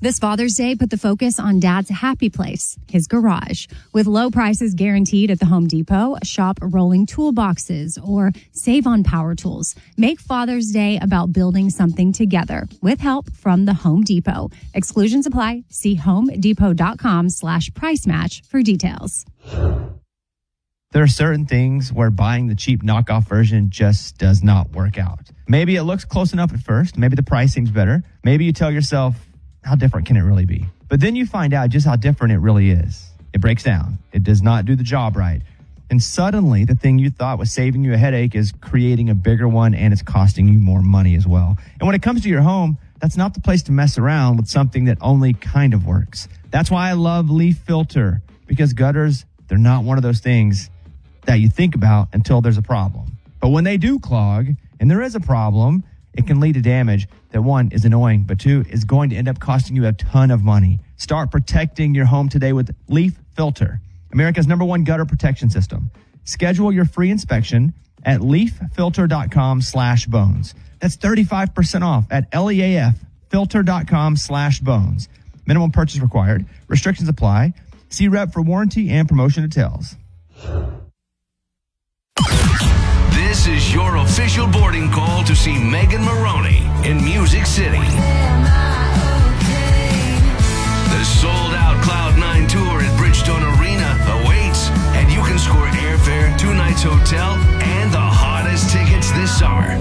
This Father's Day, put the focus on Dad's happy place, his garage. With low prices guaranteed at the Home Depot, shop rolling toolboxes or save on power tools. Make Father's Day about building something together with help from the Home Depot. Exclusions apply. See homedepot.com/price match for details. There are certain things where buying the cheap knockoff version just does not work out. Maybe it looks close enough at first. Maybe the price seems better. Maybe you tell yourself, how different can it really be? But then you find out just how different it really is. It breaks down. It does not do the job right. And suddenly, the thing you thought was saving you a headache is creating a bigger one, and it's costing you more money as well. And when it comes to your home, that's not the place to mess around with something that only kind of works. That's why I love Leaf Filter, because gutters, they're not one of those things that you think about until there's a problem. But when they do clog, and there is a problem, it can lead to damage that, one, is annoying, but two, is going to end up costing you a ton of money. Start protecting your home today with Leaf Filter, America's #1 gutter protection system. Schedule your free inspection at leaffilter.com/bones. That's 35% off at leaffilter.com/bones. Minimum purchase required. Restrictions apply. See rep for warranty and promotion details. This is your official boarding call to see Megan Maroney in Music City. The sold-out Cloud9 tour at Bridgestone Arena awaits, and you can score airfare, 2 nights hotel, and the hottest tickets this summer.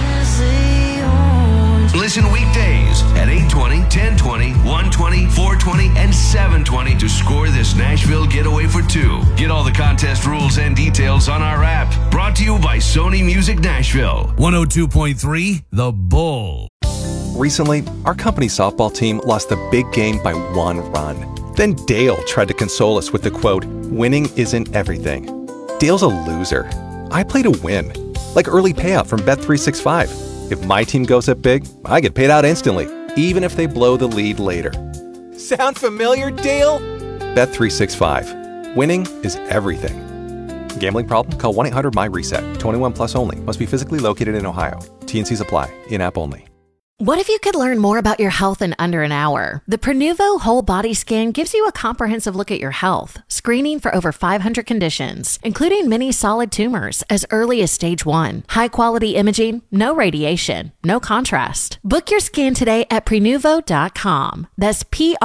Listen weekdays at 8:20, 10:20, 1:20, 4:20, and 7:20 to score this Nashville getaway for 2. Get all the contest rules and details on our app. Brought to you by Sony Music Nashville. 102.3 The Bull. Recently, our company softball team lost the big game by 1 run. Then Dale tried to console us with the quote, "Winning isn't everything." Dale's a loser. I play to win, like early payout from Bet365. If my team goes up big, I get paid out instantly, even if they blow the lead later. Sound familiar, Dale? Bet365. Winning is everything. Gambling problem? Call 1-800-MY-RESET. 21 plus only. Must be physically located in Ohio. T&Cs apply. In-app only. What if you could learn more about your health in under an hour? The Prenuvo Whole Body Scan gives you a comprehensive look at your health, screening for over 500 conditions, including many solid tumors as early as stage 1. High-quality imaging, no radiation, no contrast. Book your scan today at Prenuvo.com. That's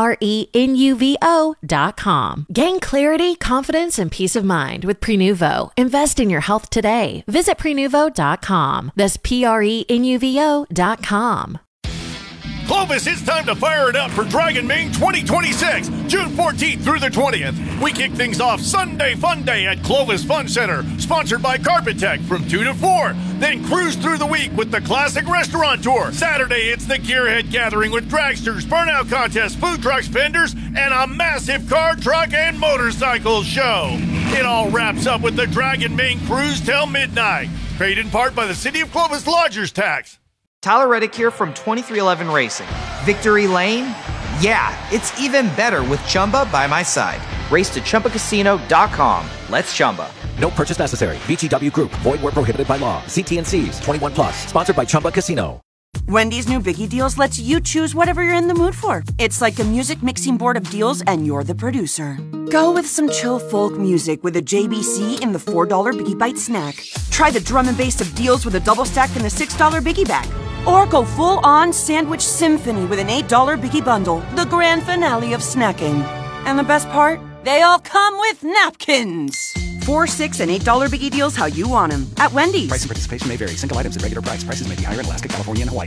Prenuvo.com. Gain clarity, confidence, and peace of mind with Prenuvo. Invest in your health today. Visit Prenuvo.com. That's Prenuvo.com. Clovis, it's time to fire it up for Dragon Main 2026, June 14th through the 20th. We kick things off Sunday Fun Day at Clovis Fun Center, sponsored by Carpet Tech from 2 to 4. Then cruise through the week with the Classic Restaurant Tour. Saturday, it's the Gearhead Gathering with dragsters, burnout contests, food trucks, vendors, and a massive car, truck, and motorcycle show. It all wraps up with the Dragon Main Cruise till midnight. Paid in part by the City of Clovis Lodgers Tax. Tyler Reddick here from 2311 Racing. Victory Lane? Yeah, it's even better with Chumba by my side. Race to ChumbaCasino.com. Let's Chumba. No purchase necessary. VGW Group. Void where prohibited by law. See T&Cs. 21 plus. Sponsored by Chumba Casino. Wendy's new Biggie Deals lets you choose whatever you're in the mood for. It's like a music mixing board of deals, and you're the producer. Go with some chill folk music with a JBC in the $4 Biggie Bite snack. Try the drum and bass of deals with a double stack in the $6 Biggie Bag. Or go full-on sandwich symphony with an $8 Biggie Bundle, the grand finale of snacking. And the best part? They all come with napkins. 4, 6, and $8 Biggie Deals how you want them at Wendy's. Price and participation may vary. Single items at regular price. Prices may be higher in Alaska, California, and Hawaii.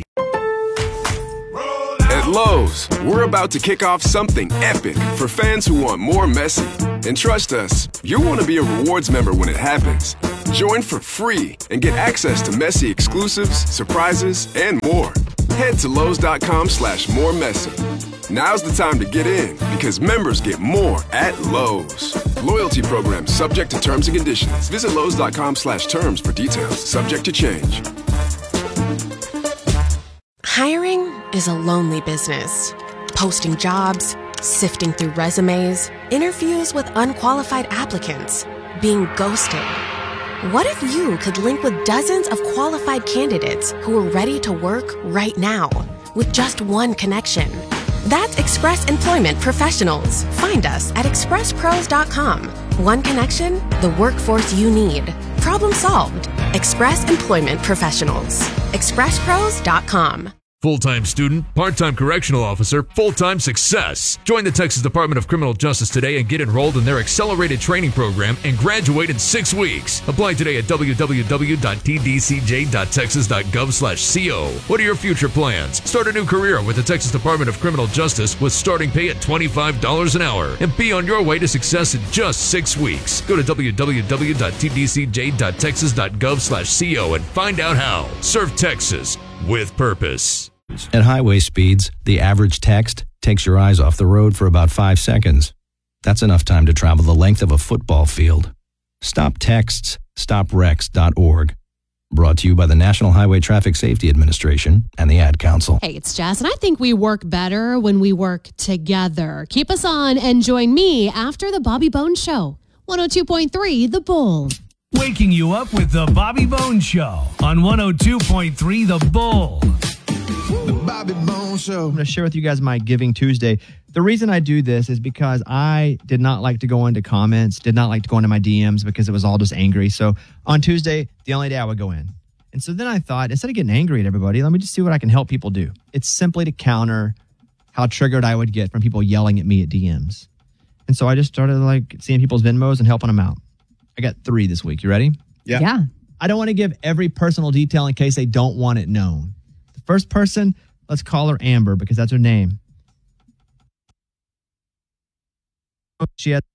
At Lowe's, we're about to kick off something epic for fans who want more Messi. And trust us, you'll want to be a rewards member when it happens. Join for free and get access to Messi exclusives, surprises, and more. Head to Lowe's.com/more Messi. Now's the time to get in because members get more at Lowe's. Loyalty program subject to terms and conditions. Visit Lowe's.com/terms for details. Subject to change. Hiring is a lonely business. Posting jobs, sifting through resumes, interviews with unqualified applicants, being ghosted. What if you could link with dozens of qualified candidates who are ready to work right now with just one connection? That's Express Employment Professionals. Find us at expresspros.com. One connection, the workforce you need. Problem solved. Express Employment Professionals. expresspros.com. Full-time student, part-time correctional officer, full-time success. Join the Texas Department of Criminal Justice today and get enrolled in their accelerated training program and graduate in 6 weeks. Apply today at www.tdcj.texas.gov/co. What are your future plans? Start a new career with the Texas Department of Criminal Justice with starting pay at $25 an hour and be on your way to success in just 6 weeks. Go to www.tdcj.texas.gov/co and find out how. Serve Texas with purpose. At highway speeds, the average text takes your eyes off the road for about 5 seconds. That's enough time to travel the length of a football field. Stop texts, stopwrecks.org. Brought to you by the National Highway Traffic Safety Administration and the Ad Council. Hey, it's Jess, and I think we work better when we work together. Keep us on and join me after the Bobby Bones Show. 102.3 The Bull. Waking you up with the Bobby Bones Show on 102.3 The Bull. The Bobby Bones Show. I'm going to share with you guys my Giving Tuesday. The reason I do this is because I did not like to go into comments, did not like to go into my DMs because it was all just angry. So on Tuesday, the only day I would go in. And so then I thought, instead of getting angry at everybody, let me just see what I can help people do. It's simply to counter how triggered I would get from people yelling at me at DMs. And so I just started seeing people's Venmos and helping them out. I got 3 this week. You ready? Yeah. I don't want to give every personal detail in case they don't want it known. The first person, let's call her Amber because that's her name. She had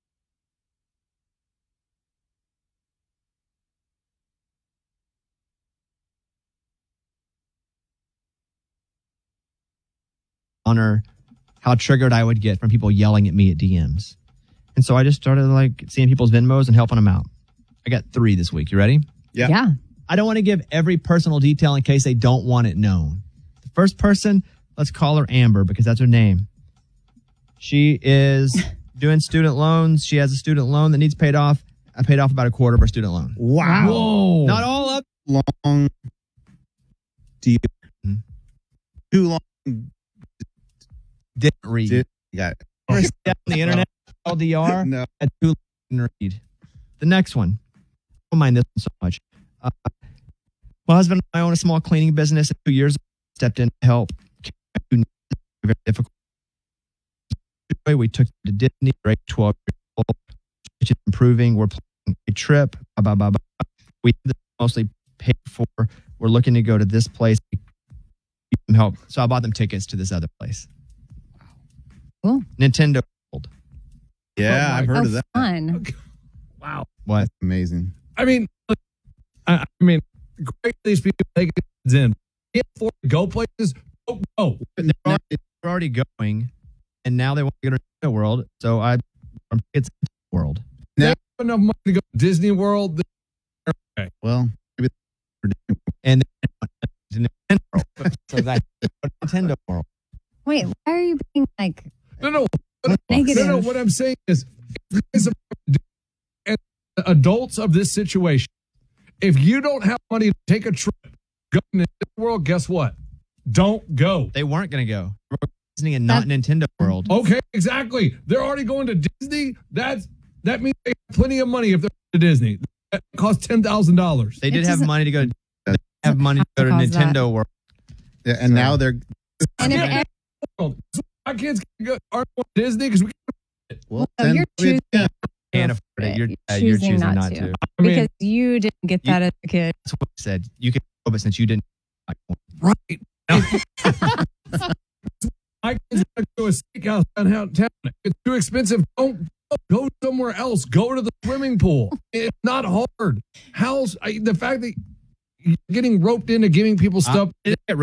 honor how triggered I would get from people yelling at me at DMs. And so I just started seeing people's Venmos and helping them out. I got 3 this week. You ready? Yeah. I don't want to give every personal detail in case they don't want it known. The first person, let's call her Amber because that's her name. She is doing student loans. She has a student loan that needs paid off. I paid off about a quarter of her student loan. Wow. Whoa. Not all of long deal. Too long. Didn't read. Got it. On the internet, LDR. No. Had too long to read. The next one. I don't mind this one so much. My husband and I own a small cleaning business. 2 years ago, stepped in to help. Very difficult. We took to Disney. Right, 12 years old. Which is improving. We're planning a trip. We mostly paid for. We're looking to go to this place. Help. So I bought them tickets to this other place. Cool. Nintendo World. Yeah, I've heard of that. Fun. Wow. What? That's amazing. I mean, great these people taking it in. Can't afford to go places. Don't go. They're already going, and now they want to go to Nintendo World. So it's World. They have enough money to go to Disney World. Okay. Well, maybe. And then Nintendo World. So that's Nintendo World. Wait, why are you being No. negative? No. What I'm saying is, and the adults of this situation, if you don't have money to take a trip, go to Nintendo World, guess what? Don't go. They weren't going to go. Disney and not Nintendo World. Okay, exactly. They're already going to Disney. That means they have plenty of money if they're to Disney. That costs $10,000. They did have money to go. They have money to go to Nintendo World. Yeah, and now they're. Our kids aren't going to Disney because we. Well, you're choosing. Can't afford it. You're choosing not to. Because you didn't get that as a kid. That's what I said. You could go, but since you didn't. Right. I can go to a steakhouse downtown. It's too expensive. Don't go somewhere else. Go to the swimming pool. It's not hard. The fact that you're getting roped into giving people stuff.